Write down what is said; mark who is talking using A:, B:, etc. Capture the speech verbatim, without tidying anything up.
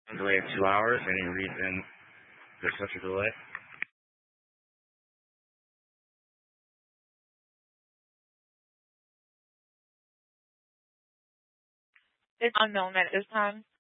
A: A delay of two hours. Any reason there's such a delay?
B: It's unknown at this time.